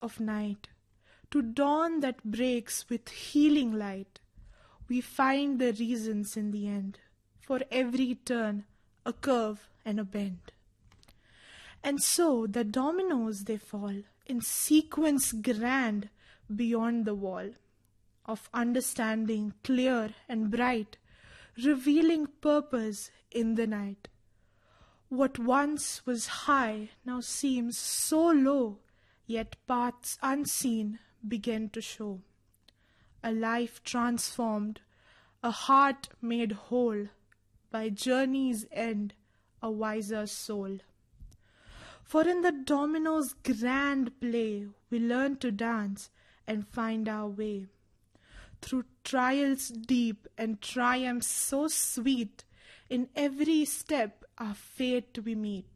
of night, to dawn that breaks with healing light. We find the reasons in the end, for every turn, a curve and a bend. And so the dominoes they fall, in sequence grand beyond the wall, of understanding clear and bright, revealing purpose in the night. What once was high now seems so low, yet paths unseen begin to show. A life transformed, a heart made whole, by journey's end a wiser soul. For in the domino's grand play we learn to dance and find our way. Through trials deep and triumphs so sweet, in every step our fate we meet.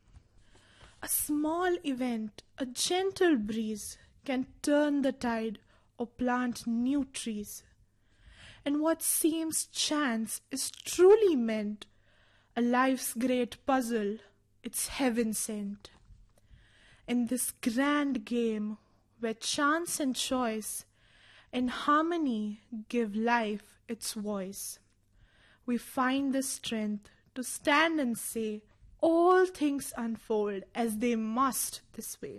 A small event, a gentle breeze, can turn the tide or plant new trees. And what seems chance is truly meant, a life's great puzzle, it's heaven sent. In this grand game, where chance and choice in harmony give life its voice, we find the strength to stand and say, all things unfold as they must this way.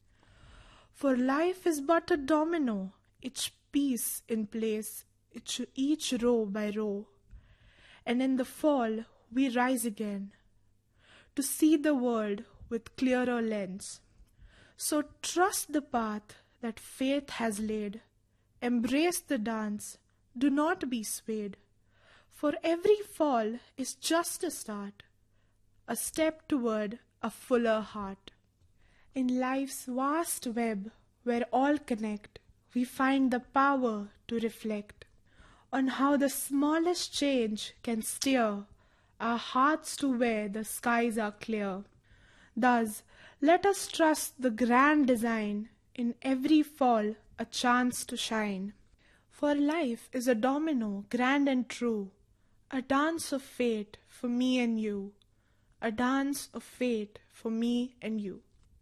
For life is but a domino, each piece in place, each row by row. And in the fall we rise again, to see the world with clearer lens. So trust the path that faith has laid, embrace the dance, do not be swayed. For every fall is just a start, a step toward a fuller heart. In life's vast web where all connect, we find the power to reflect on how the smallest change can steer our hearts to where the skies are clear. Thus, let us trust the grand design, in every fall a chance to shine. For life is a domino grand and true, a dance of fate for me and you, a dance of fate for me and you.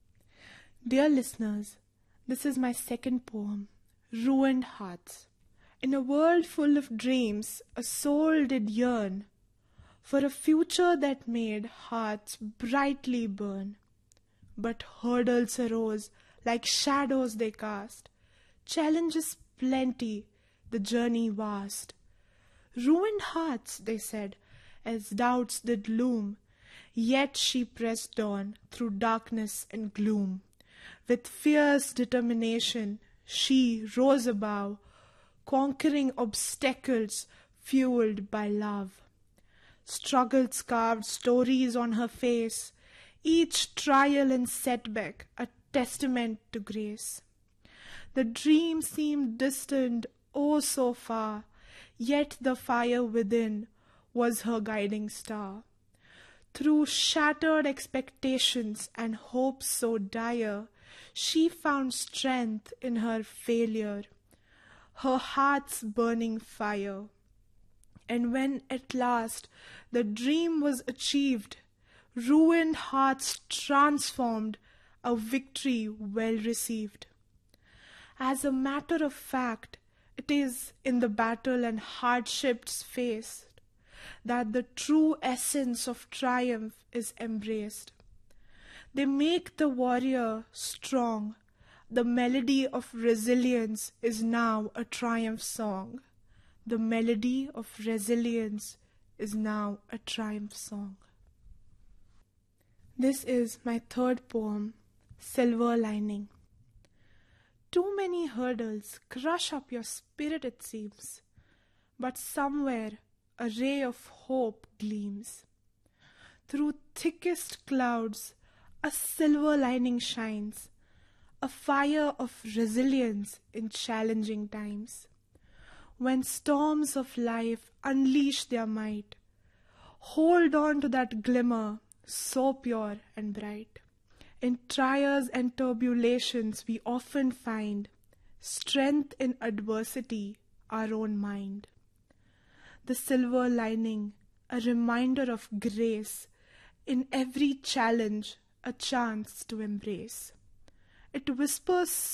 Dear listeners, this is my second poem, Ruined Hearts. In a world full of dreams, a soul did yearn for a future that made hearts brightly burn. But hurdles arose, like shadows they cast, challenges plenty, the journey vast. Ruined hearts, they said, as doubts did loom, yet she pressed on through darkness and gloom. With fierce determination, she rose above, conquering obstacles fueled by love. Struggles carved stories on her face, each trial and setback a testament to grace. The dream seemed distant, oh so far, yet the fire within was her guiding star. Through shattered expectations and hopes so dire, she found strength in her failure, her heart's burning fire. And when at last the dream was achieved, ruined hearts transformed, a victory well received. As a matter of fact, it is in the battle and hardships faced that the true essence of triumph is embraced. They make the warrior strong. The melody of resilience is now a triumph song. The melody of resilience is now a triumph song. This is my third poem, Silver Lining. Too many hurdles crush up your spirit, it seems, but somewhere a ray of hope gleams. Through thickest clouds, a silver lining shines, a fire of resilience in challenging times. When storms of life unleash their might, hold on to that glimmer so pure and bright. In trials and turbulations we often find strength in adversity, our own mind. The silver lining, a reminder of grace, in every challenge a chance to embrace. It whispers